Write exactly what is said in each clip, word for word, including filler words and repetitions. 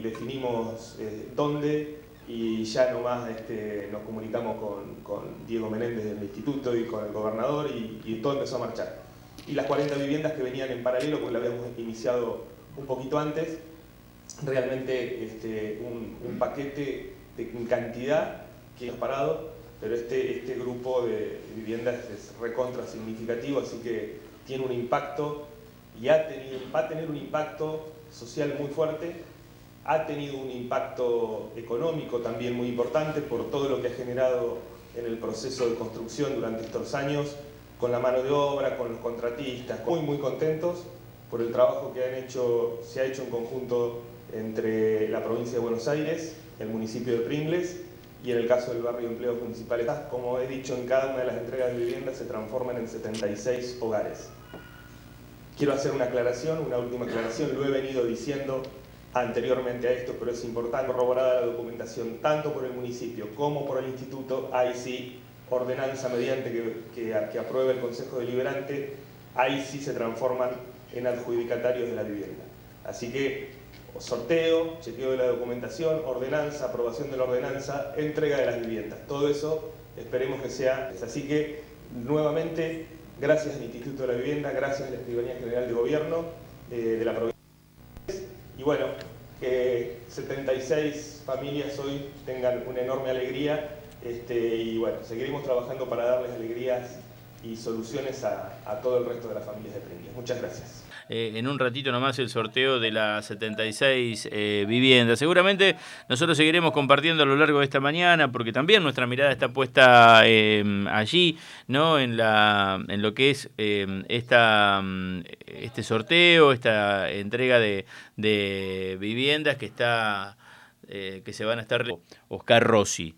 definimos eh, dónde, y ya nomás este, nos comunicamos con, con Diego Menéndez del instituto y con el gobernador, y, y todo empezó a marchar. Y las cuarenta viviendas que venían en paralelo, porque la habíamos iniciado un poquito antes, realmente este, un, un paquete de cantidad que hemos parado, pero este, este grupo de viviendas es recontra significativo, así que tiene un impacto y ha tenido, va a tener un impacto social muy fuerte, ha tenido un impacto económico también muy importante por todo lo que ha generado en el proceso de construcción durante estos años, con la mano de obra, con los contratistas, muy muy contentos por el trabajo que han hecho, se ha hecho en conjunto entre la provincia de Buenos Aires, el municipio de Pringles y en el caso del barrio de empleos municipales. Como he dicho, en cada una de las entregas de viviendas se transforman en setenta y seis hogares. Quiero hacer una aclaración, una última aclaración, lo he venido diciendo anteriormente a esto, pero es importante, corroborada la documentación tanto por el municipio como por el instituto, ahí sí, ordenanza mediante que, que, que apruebe el Consejo Deliberante, ahí sí se transforman en adjudicatarios de la vivienda. Así que sorteo, chequeo de la documentación, ordenanza, aprobación de la ordenanza, entrega de las viviendas. Todo eso esperemos que sea. Así que, nuevamente, gracias al Instituto de la Vivienda, gracias a la Escribanía General de Gobierno eh, de la provincia. Y bueno, que setenta y seis familias hoy tengan una enorme alegría este, y bueno, seguiremos trabajando para darles alegrías y soluciones a, a todo el resto de las familias de Pringles. Muchas gracias. Eh, en un ratito nomás el sorteo de las setenta y seis eh, viviendas. Seguramente nosotros seguiremos compartiendo a lo largo de esta mañana, porque también nuestra mirada está puesta eh, allí, ¿no? En la en lo que es eh, esta este sorteo, esta entrega de, de viviendas que está eh, que se van a estar. Oscar Rossi.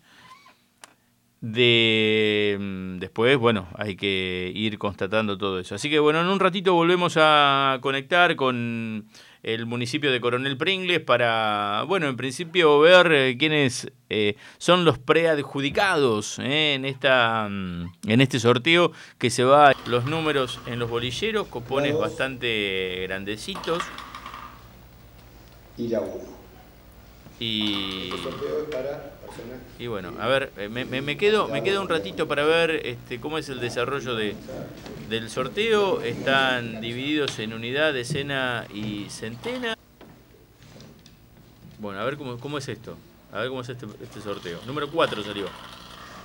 De después, bueno, hay que ir constatando todo eso. Así que bueno, en un ratito volvemos a conectar con el municipio de Coronel Pringles para, bueno, en principio ver eh, quiénes eh, son los preadjudicados eh, en esta en este sorteo que se va. Los números en los bolilleros, copones bastante grandecitos. Y la uno. Y este sorteo es para personas. Y bueno, a ver, me, me, me quedo me quedo un ratito para ver este cómo es el desarrollo de, del sorteo. Están divididos en unidad, decena y centena. Bueno, a ver cómo, cómo es esto. A ver cómo es este, este sorteo. Número cuatro salió.